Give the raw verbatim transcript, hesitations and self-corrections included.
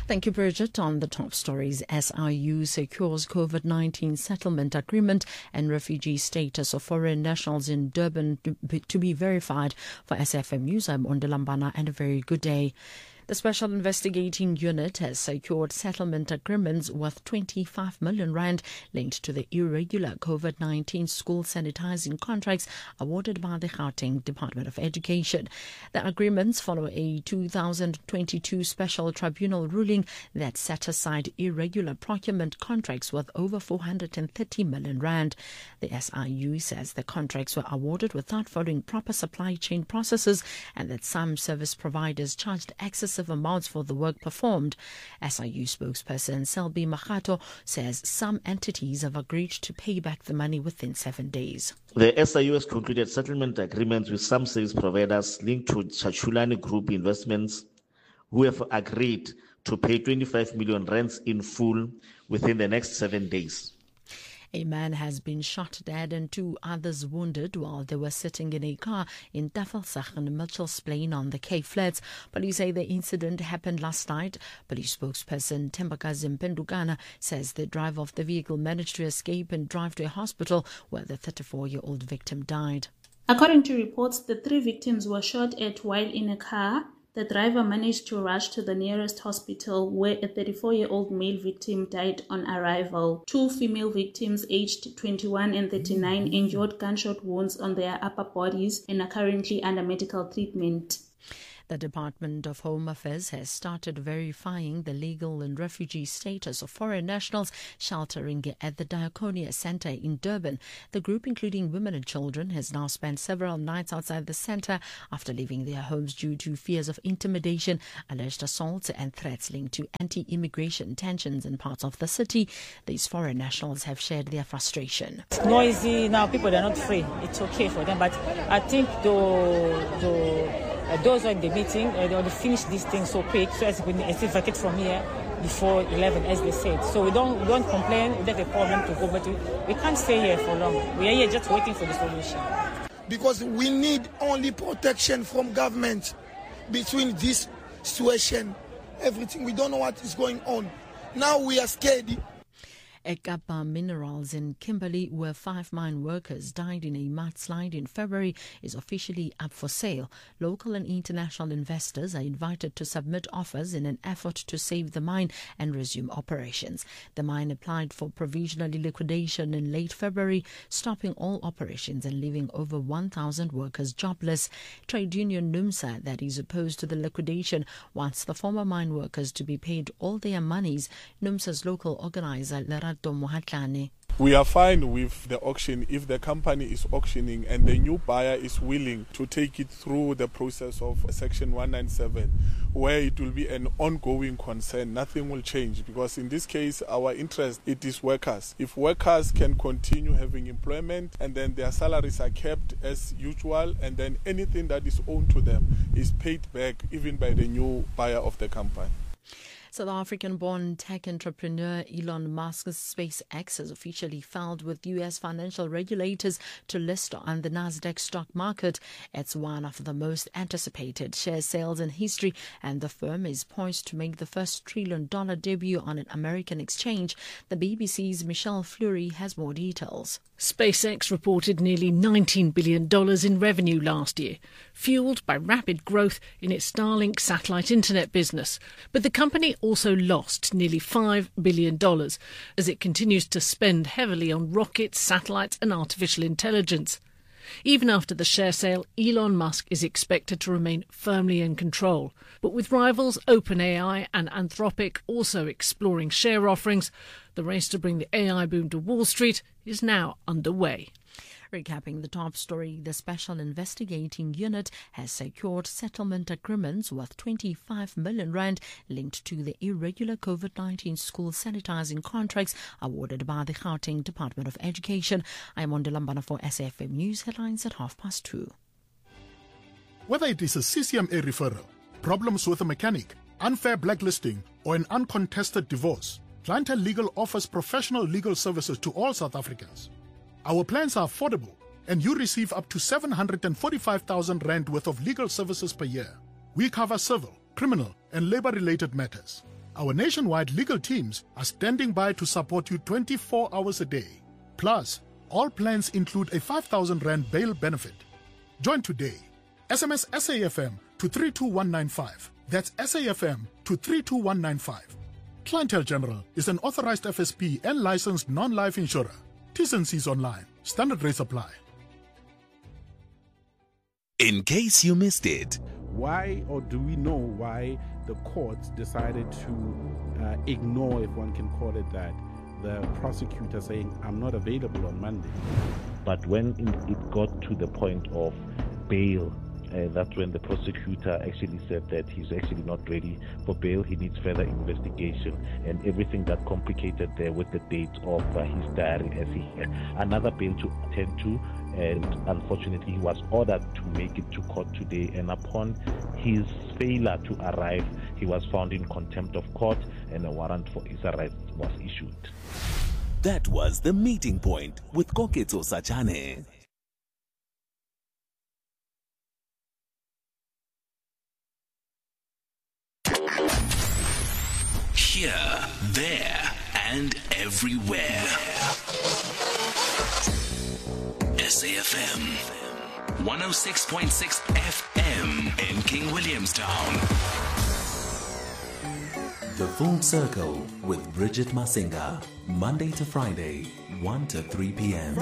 Thank you, Bridget. On the top stories, S I U secures COVID nineteen settlement agreement and refugee status of foreign nationals in Durban to be, to be verified. For S F M News, I'm Ondalambana, and a very good day. The Special Investigating Unit has secured settlement agreements worth twenty-five million rand linked to the irregular COVID nineteen school sanitizing contracts awarded by the Gauteng Department of Education. The agreements follow a two thousand twenty-two special tribunal ruling that set aside irregular procurement contracts worth over four hundred thirty million rand. The S I U says the contracts were awarded without following proper supply chain processes and that some service providers charged excess amounts for the work performed. S I U spokesperson Selby Mahato says some entities have agreed to pay back the money within seven days. The S I U has concluded settlement agreements with some service providers linked to Chachulani Group Investments who have agreed to pay twenty-five million rands in full within the next seven days. A man has been shot dead and two others wounded while they were sitting in a car in Tafelsag and Mitchells Plain on the Cape Flats. Police say the incident happened last night. Police spokesperson Tembakazi Mpendukana says the driver of the vehicle managed to escape and drive to a hospital where the thirty-four-year-old victim died. According to reports, the three victims were shot at while in a car. The driver managed to rush to the nearest hospital where a thirty-four-year-old male victim died on arrival. Two female victims aged twenty-one and thirty-nine endured gunshot wounds on their upper bodies and are currently under medical treatment. The Department of Home Affairs has started verifying the legal and refugee status of foreign nationals sheltering at the Diakonia Centre in Durban. The group, including women and children, has now spent several nights outside the centre after leaving their homes due to fears of intimidation, alleged assaults and threats linked to anti-immigration tensions in parts of the city. These foreign nationals have shared their frustration. It's noisy now, people are not free. It's okay for them, but I think the, the Uh, those who are in the meeting, uh, they want to finish this thing so quick, so as we can vacate from here before eleven, as they said. So we don't we don't complain, we don't have a problem to go, but we, we can't stay here for long. We are here just waiting for the solution. Because we need only protection from government between this situation, everything. We don't know what is going on. Now we are scared. Ekapa Minerals in Kimberley, where five mine workers died in a mudslide in February, is officially up for sale. Local and international investors are invited to submit offers in an effort to save the mine and resume operations. The mine applied for provisional liquidation in late February, stopping all operations and leaving over one thousand workers jobless. Trade union NUMSA, that is opposed to the liquidation, wants the former mine workers to be paid all their monies. NUMSA's local organizer, Lerato Mohatlane. We are fine with the auction if the company is auctioning and the new buyer is willing to take it through the process of Section one ninety-seven, where it will be an ongoing concern. Nothing will change because in this case, our interest, it is workers. If workers can continue having employment and then their salaries are kept as usual and then anything that is owed to them is paid back even by the new buyer of the company. South African-born tech entrepreneur Elon Musk's SpaceX has officially filed with U S financial regulators to list on the Nasdaq stock market. It's one of the most anticipated share sales in history, and the firm is poised to make the first trillion dollar debut on an American exchange. The B B C's Michelle Fleury has more details. SpaceX reported nearly nineteen billion dollars in revenue last year, fueled by rapid growth in its Starlink satellite internet business. But the company also lost nearly five billion dollars as it continues to spend heavily on rockets, satellites and artificial intelligence. Even after the share sale, Elon Musk is expected to remain firmly in control. But with rivals OpenAI and Anthropic also exploring share offerings, the race to bring the A I boom to Wall Street is now underway. Recapping the top story, the Special Investigating Unit has secured settlement agreements worth twenty-five million rand linked to the irregular COVID nineteen school sanitizing contracts awarded by the Gauteng Department of Education. I am Ondalambana for S F M News headlines at half past two. Whether it is a C C M A referral, problems with a mechanic, unfair blacklisting, or an uncontested divorce, Clientele Legal offers professional legal services to all South Africans. Our plans are affordable, and you receive up to seven hundred forty-five thousand rand worth of legal services per year. We cover civil, criminal, and labor-related matters. Our nationwide legal teams are standing by to support you twenty-four hours a day. Plus, all plans include a five thousand rand bail benefit. Join today. S M S S A F M to three two one nine five. That's S A F M to three two one nine five. Clientele General is an authorized F S P and licensed non-life insurer. T's and C's online. Standard rates apply. In case you missed it. Why, or do we know why the courts decided to uh, ignore, if one can call it that, the prosecutor saying, I'm not available on Monday? But when it got to the point of bail, Uh, that's when the prosecutor actually said that he's actually not ready for bail. He needs further investigation, and everything that complicated there with the date of uh, his diary, as he had another bail to attend to, and unfortunately he was ordered to make it to court today, and upon his failure to arrive, he was found in contempt of court and a warrant for his arrest was issued. That was The Meeting Point with Koketso Sachane. Here, there, and everywhere. S A F M one oh six point six F M in King Williamstown. The Full Circle with Bridget Masinga, Monday to Friday, one to three p.m.